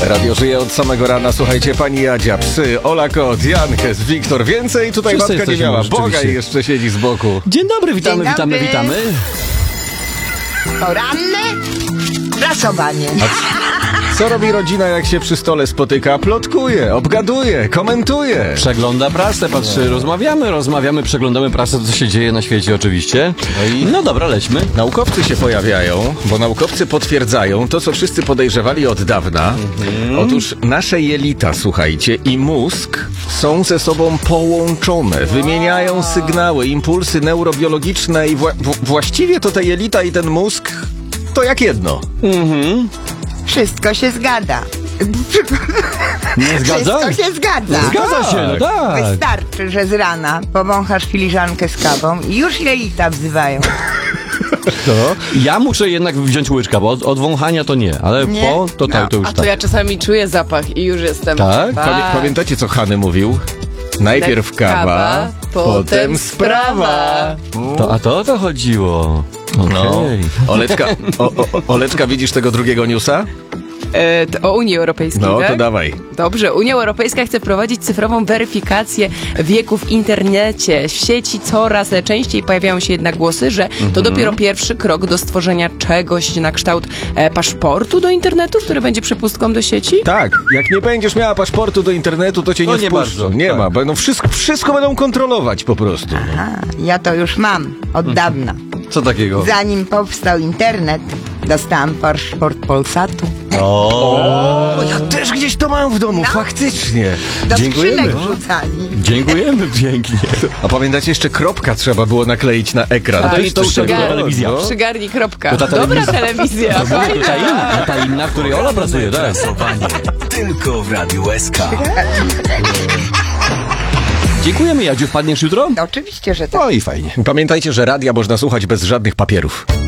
Radio żyje od samego rana. Słuchajcie, pani Jadzia, psy, Ola Kot, Jankes, Wiktor. Więcej tutaj Wszyscy matka nie miała. jesteśmy, Boga rzeczywiście. jeszcze siedzi z boku. Dzień dobry, witamy, Dzień dobry. witamy. Poranne prasowanie. Co robi rodzina, jak się przy stole spotyka? Plotkuje, obgaduje, komentuje. Przegląda prasę, patrzy, rozmawiamy, przeglądamy prasę, co się dzieje na świecie oczywiście. No dobra, lećmy. Naukowcy się pojawiają, bo naukowcy potwierdzają to, co wszyscy podejrzewali od dawna. Otóż nasze jelita, słuchajcie, i mózg są ze sobą połączone. Wymieniają sygnały, impulsy neurobiologiczne i właściwie to te jelita i ten mózg to jak jedno. Wszystko się zgadza. Nie zgadza? Wszystko się zgadza. Zgadza się, no tak. Wystarczy, że z rana powąchasz filiżankę z kawą i już jelita wzywają. Ja muszę jednak wziąć łyczka, bo od wąchania to nie, ale Nie? po to tak, to już A to tak. ja czasami czuję zapach i już jestem. Tak? Pamiętacie, co Hany mówił? Najpierw kawa, potem sprawa. A to o to chodziło. No. Okej. Oleczka, widzisz tego drugiego newsa? O Unii Europejskiej, No, tak? to dawaj. Dobrze, Unia Europejska chce wprowadzić cyfrową weryfikację wieku w internecie. W sieci coraz częściej pojawiają się jednak głosy, że to dopiero pierwszy krok do stworzenia czegoś na kształt paszportu do internetu, który będzie przepustką do sieci. Tak, jak nie będziesz miała paszportu do internetu, to cię No nie nie wpuszczą. bardzo, Nie tak. ma, będą wszystko będą kontrolować po prostu. A, ja to już mam od dawna. Co takiego? Zanim powstał internet, dostałam paszport Polsatu. O, ja też gdzieś to mam w domu, faktycznie. Do Dziękujemy. skrzynek wrzucali. Dziękujemy pięknie. A pamiętacie, jeszcze kropka trzeba było nakleić na ekran. Tak, Też to już coś tak była takiego, telewizja. no. Przygarnij kropka. To ta Dobra telewizja. telewizja. Ta inna, w której Ola pracuje, tak? Tylko w Radiu SK. Dziękujemy, Jadziu, wpadniesz jutro? Oczywiście, że tak. No i fajnie. Pamiętajcie, że radia można słuchać bez żadnych papierów.